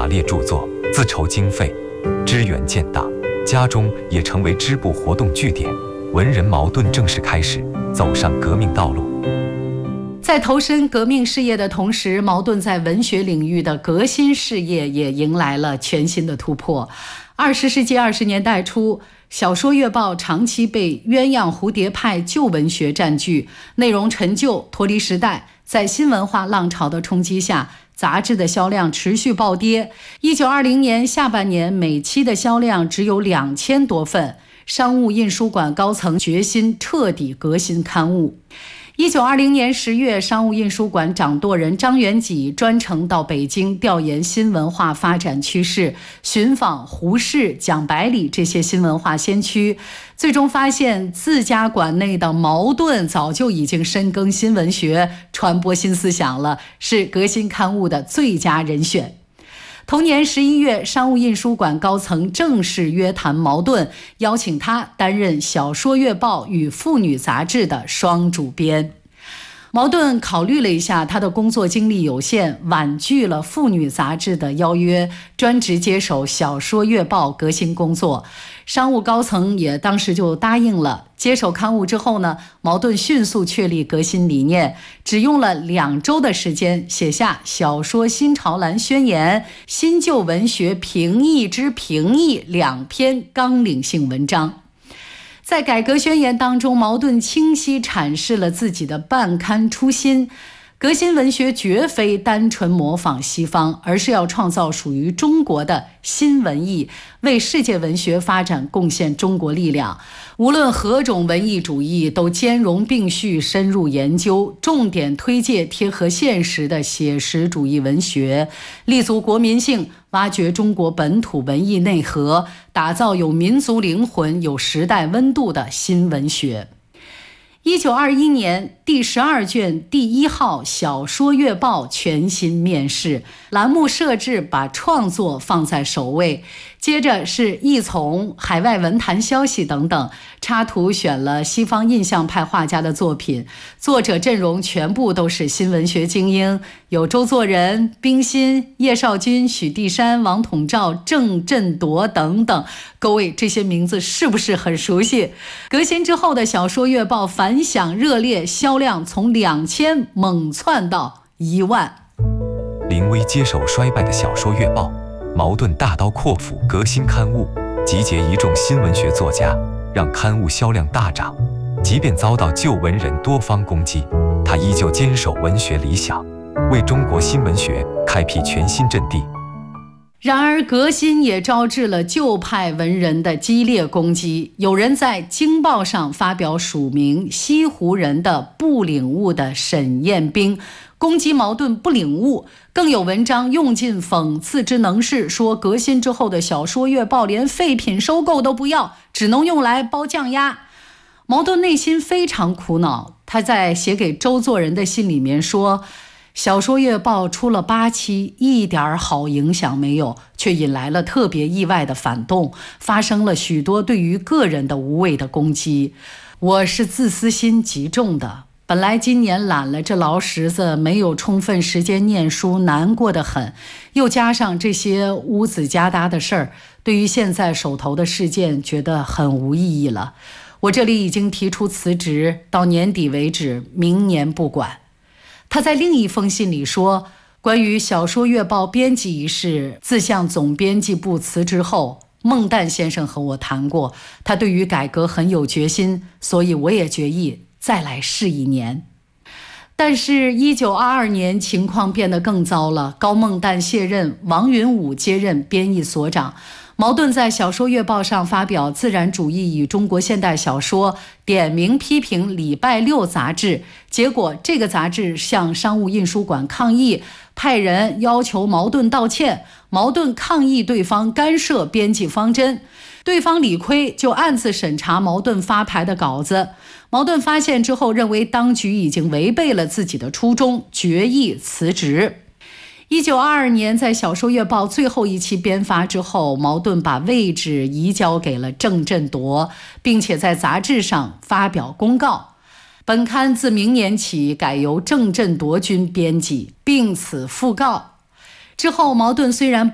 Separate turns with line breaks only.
马列著作，自筹经费，支援建党，家中也成为支部活动据点。文人茅盾正式开始走上革命道路。
在投身革命事业的同时，茅盾在文学领域的革新事业也迎来了全新的突破。20世纪20年代初，小说月报长期被鸳鸯蝴蝶派旧文学占据，内容陈旧，脱离时代。在新文化浪潮的冲击下，杂志的销量持续暴跌。1920年下半年，每期的销量只有2000多份。商务印书馆高层决心彻底革新刊物。1920年10月，商务印书馆掌舵人张元济专程到北京调研新文化发展趋势，寻访胡适、蒋百里这些新文化先驱，最终发现自家馆内的茅盾早就已经深耕新文学，传播新思想了，是革新刊物的最佳人选。同年11月，商务印书馆高层正式约谈茅盾，邀请他担任《小说月报》与《妇女杂志》的双主编。茅盾考虑了一下他的工作经历有限，婉拒了《妇女杂志》的邀约，专职接手《小说月报》革新工作。商务高层也当时就答应了。接手刊物之后呢，茅盾迅速确立革新理念，只用了2周的时间写下《小说新潮蓝宣言》《新旧文学评议之评议》2篇纲领性文章。在改革宣言当中，茅盾清晰阐释了自己的办刊初心。革新文学绝非单纯模仿西方，而是要创造属于中国的新文艺，为世界文学发展贡献中国力量。无论何种文艺主义，都兼容并蓄，深入研究，重点推介贴合现实的写实主义文学，立足国民性，挖掘中国本土文艺内核，打造有民族灵魂、有时代温度的新文学。1921年，第12卷第1号《小说月报》全新面世，栏目设置把创作放在首位，接着是译丛、海外文坛消息等等，插图选了西方印象派画家的作品，作者阵容全部都是新文学精英，有周作人、冰心、叶绍钧、许地山、王统照、郑振铎等等。各位这些名字是不是很熟悉？革新之后的小说月报反响热烈，销量从2000猛窜到1万。
临危接手衰败的小说月报，茅盾大刀阔斧革新刊物，集结一众新文学作家，让刊物销量大涨。即便遭到旧文人多方攻击，他依旧坚守文学理想，为中国新文学开辟全新阵地。
然而革新也招致了旧派文人的激烈攻击，有人在《京报》上发表署名西湖人的不领悟的沈彦兵，攻击茅盾不领悟，更有文章用尽讽刺之能事，说革新之后的小说月报连废品收购都不要，只能用来包酱鸭。茅盾内心非常苦恼，他在写给周作人的信里面说，小说月报出了8期，一点好影响没有，却引来了特别意外的反动，发生了许多对于个人的无谓的攻击。我是自私心极重的，本来今年揽了这劳什子，没有充分时间念书，难过得很，又加上这些乌子夹搭的事儿，对于现在手头的事件觉得很无意义了。我这里已经提出辞职，到年底为止，明年不管。他在另一封信里说，关于小说月报编辑一事，自向总编辑部辞职后，孟旦先生和我谈过，他对于改革很有决心，所以我也决意再来试1年。但是1922年情况变得更糟了，高孟旦卸任，王云武接任编译所长。茅盾在小说月报上发表《自然主义与中国现代小说》，点名批评《礼拜六》杂志，结果这个杂志向商务印书馆抗议，派人要求茅盾道歉，茅盾抗议对方干涉编辑方针，对方理亏，就暗自审查茅盾发牌的稿子。茅盾发现之后，认为当局已经违背了自己的初衷，决意辞职。1922年，在小说月报最后1期编发之后，茅盾把位置移交给了郑振铎，并且在杂志上发表公告，本刊自明年起改由郑振铎君编辑，并此讣告。之后，茅盾虽然